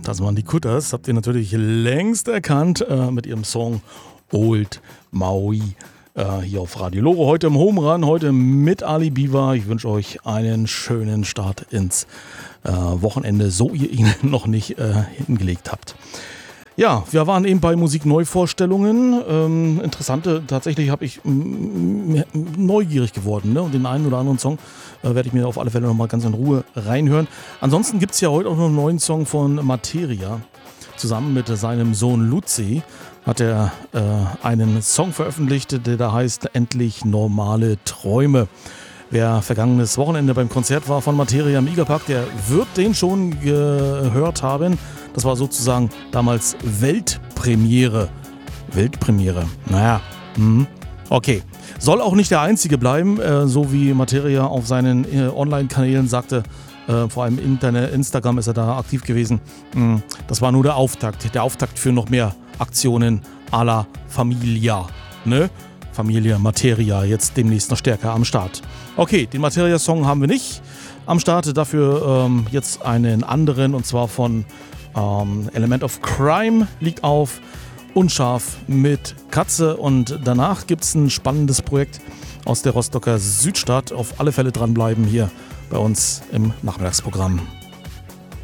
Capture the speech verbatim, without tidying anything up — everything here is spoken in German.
Das waren die Kutters, habt ihr natürlich längst erkannt, äh, mit ihrem Song Old Maui. Äh, hier auf Radio Lore, heute im Home Run, heute mit Ali Biwa. Ich wünsche euch einen schönen Start ins äh, Wochenende, so ihr ihn noch nicht äh, hingelegt habt. Ja, wir waren eben bei Musikneuvorstellungen. Ähm, interessante, tatsächlich habe ich m- m- neugierig geworden. Ne? Und den einen oder anderen Song äh, werde ich mir auf alle Fälle nochmal ganz in Ruhe reinhören. Ansonsten gibt es ja heute auch noch einen neuen Song von Materia. Zusammen mit seinem Sohn Luzi hat er äh, einen Song veröffentlicht, der da heißt Endlich normale Träume. Wer vergangenes Wochenende beim Konzert war von Materia im Igerpark, der wird den schon gehört haben. Das war sozusagen damals Weltpremiere. Weltpremiere. Naja, hm. Okay. Soll auch nicht der einzige bleiben, äh, so wie Materia auf seinen äh, Online-Kanälen sagte. Äh, vor allem Internet, Instagram ist er da aktiv gewesen. Hm. Das war nur der Auftakt. Der Auftakt für noch mehr Aktionen à la Familia. Ne? Familie Materia jetzt demnächst noch stärker am Start. Okay, den Materia-Song haben wir nicht am Start. Dafür ähm, jetzt einen anderen, und zwar von ähm, Element of Crime liegt auf Unscharf mit Katze. Und danach gibt es ein spannendes Projekt aus der Rostocker Südstadt. Auf alle Fälle dranbleiben hier bei uns im Nachmittagsprogramm.